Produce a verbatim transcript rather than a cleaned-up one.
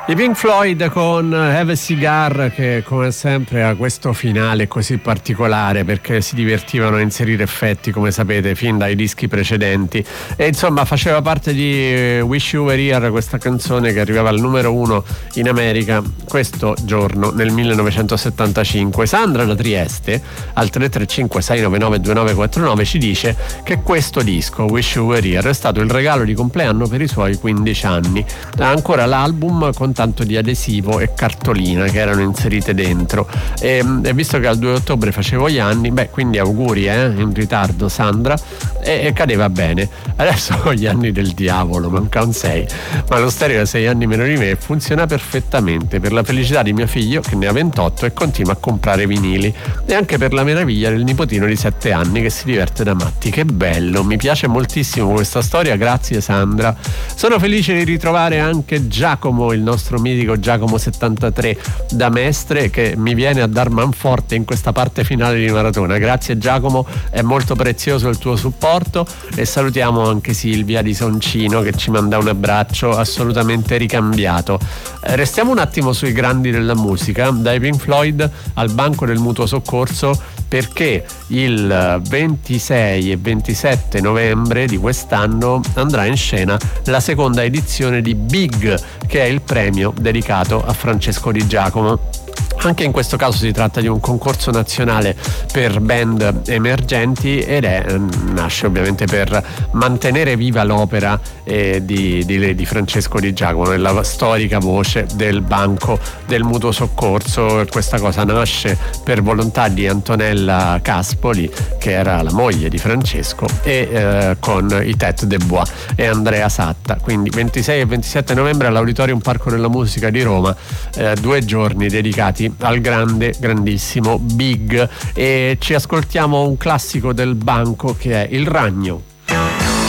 I Pink Floyd con Have a Cigar, che come sempre ha questo finale così particolare perché si divertivano a inserire effetti, come sapete, fin dai dischi precedenti, e insomma faceva parte di Wish You Were Here, questa canzone che arrivava al numero uno in America questo giorno nel millenovecentosettantacinque. Sandra da Trieste al tre tre cinque sei nove nove due nove quattro nove ci dice che questo disco, Wish You Were Here, è stato il regalo di compleanno per i suoi quindici anni. Ha ancora l'album con tanto di adesivo e cartolina che erano inserite dentro, e, e visto che al due ottobre facevo gli anni, beh, quindi auguri eh, in ritardo Sandra, e, e cadeva bene. Adesso ho gli anni del diavolo, manca un sei, ma lo stereo ha sei anni meno di me, funziona perfettamente per la felicità di mio figlio che ne ha ventotto e continua a comprare vinili, e anche per la meraviglia del nipotino di sette anni che si diverte da matti. Che bello, mi piace moltissimo questa storia, grazie Sandra. Sono felice di ritrovare anche Giacomo, il nostro mitico Giacomo settantatré da Mestre, che mi viene a dar manforte in questa parte finale di maratona. Grazie Giacomo, è molto prezioso il tuo supporto, e salutiamo anche Silvia di Soncino che ci manda un abbraccio assolutamente ricambiato. Eh, restiamo un attimo sui grandi della musica, dai Pink Floyd al Banco del Mutuo Soccorso, perché il ventisei e ventisette novembre di quest'anno andrà in scena la seconda edizione di Big, che è il premio dedicato a Francesco Di Giacomo. Anche in questo caso si tratta di un concorso nazionale per band emergenti, ed è, nasce ovviamente per mantenere viva l'opera eh, di, di, di Francesco Di Giacomo, la storica voce del Banco del Mutuo Soccorso. Questa cosa nasce per volontà di Antonella Caspoli, che era la moglie di Francesco, e eh, con i Tête de Bois e Andrea Satta. Quindi ventisei e ventisette novembre all'Auditorium Parco della Musica di Roma, eh, due giorni dedicati al grande, grandissimo Big, e ci ascoltiamo un classico del Banco che è Il Ragno.